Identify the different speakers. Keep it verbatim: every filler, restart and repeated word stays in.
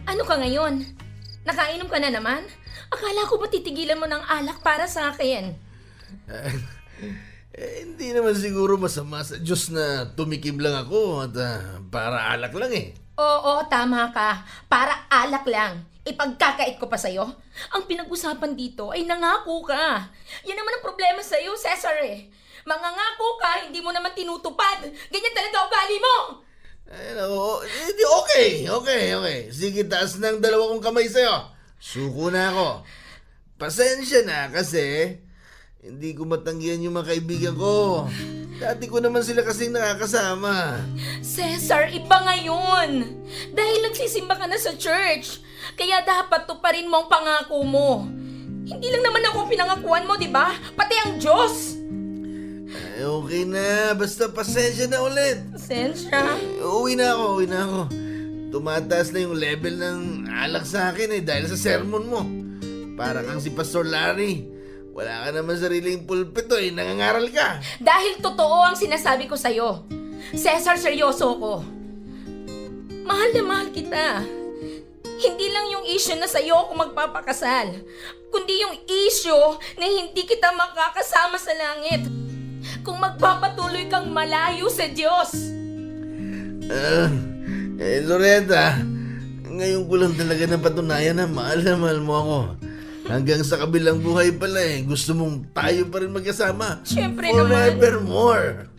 Speaker 1: Ano ka ngayon? Nakainom ka na naman? Akala ko ba titigilan mo ng alak para sa akin?
Speaker 2: Eh, eh, hindi naman siguro masama sa Diyos na tumikim lang ako at ah, para alak lang eh.
Speaker 1: Oo, tama ka. Para alak lang. Ipagkakait ko pa sa'yo. Ang pinag-usapan dito ay nangako ka. Yan naman ang problema sa'yo, Cesar eh. Mangangako ka, hindi mo naman tinutupad. Ganyan talaga ugali mo!
Speaker 2: Ay, no, hindi okay, okay, okay. Sige, taas ng dalawa kong kamay sa'yo. Suko na ako. Pasensya na kasi hindi ko matanggihan yung mga kaibigan ko. Dati ko naman sila kasing nakakasama.
Speaker 1: Cesar, iba ngayon. Dahil nagsisimba ka na sa church. Kaya dapat tuparin mo ang pangako mo. Hindi lang naman ako pinangakuan mo, di ba? Pati ang Diyos.
Speaker 2: Ay, okay na. Basta pasensya na ulit.
Speaker 1: Pasensya?
Speaker 2: Eh, uwi na ako, uwi na ako. Tumataas na yung level ng alak sa akin eh dahil sa sermon mo. Para kang si Pastor Larry. Wala ka naman sariling pulpito eh, nangangaral ka.
Speaker 1: Dahil totoo ang sinasabi ko sa'yo. Cesar, seryoso ko. Mahal na mahal kita. Hindi lang yung issue na sa'yo ako magpapakasal, kundi yung issue na hindi kita makakasama sa langit kung magpapatuloy kang malayo sa Diyos.
Speaker 2: Uh, eh, Loretta, ngayon ko lang talaga napatunayan na mahal na mahal mo ako. Hanggang sa kabilang buhay pala eh, gusto mong tayo pa rin magkasama.
Speaker 1: Siyempre naman.
Speaker 2: Forevermore.